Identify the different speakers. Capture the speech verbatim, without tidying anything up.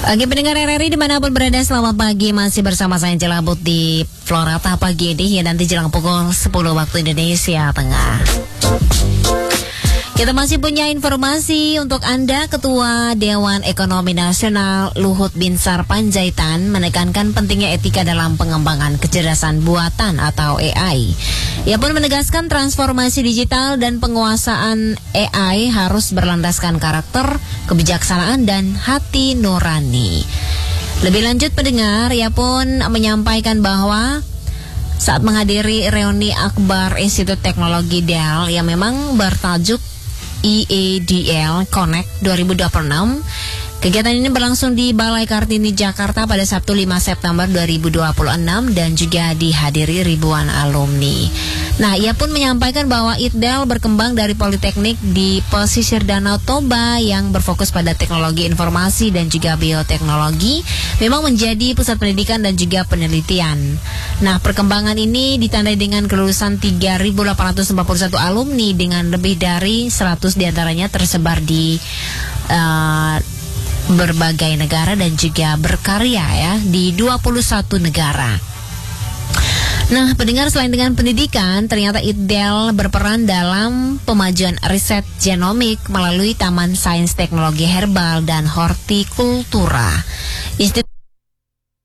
Speaker 1: Bagi pendengar R R I dimanapun berada, selamat pagi. Masih bersama saya Jelabut di Florata pagi ini ya, nanti jelang pukul sepuluh waktu Indonesia Tengah. Kita masih punya informasi untuk Anda. Ketua Dewan Ekonomi Nasional Luhut Binsar Panjaitan menekankan pentingnya etika dalam pengembangan kecerdasan buatan atau A I. Ia pun menegaskan transformasi digital dan penguasaan A I harus berlandaskan karakter, kebijaksanaan, dan hati nurani. Lebih lanjut pendengar, ia pun menyampaikan bahwa saat menghadiri reuni akbar Institut Teknologi Dell yang memang bertajuk I A D L Connect dua ribu dua puluh enam. Kegiatan ini berlangsung di Balai Kartini Jakarta pada Sabtu lima September dua ribu dua puluh enam dan juga dihadiri ribuan alumni. Nah, ia pun menyampaikan bahwa I T D E L berkembang dari Politeknik di pesisir Danau Toba yang berfokus pada teknologi informasi dan juga bioteknologi, memang menjadi pusat pendidikan dan juga penelitian. Nah, perkembangan ini ditandai dengan kelulusan tiga ribu delapan ratus empat puluh satu alumni dengan lebih dari seratus diantaranya tersebar di uh, berbagai negara dan juga berkarya ya di dua puluh satu negara. Nah, pendengar, selain dengan pendidikan, ternyata I T D E L berperan dalam pemajuan riset genomik melalui Taman Sains Teknologi Herbal dan Hortikultura. Institut